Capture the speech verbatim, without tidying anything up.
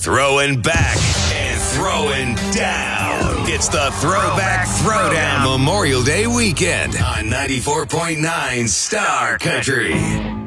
Throwing back and throwing down. It's the Throwback, Throwdown, Throwdown Memorial Day weekend on ninety-four point nine Star Country.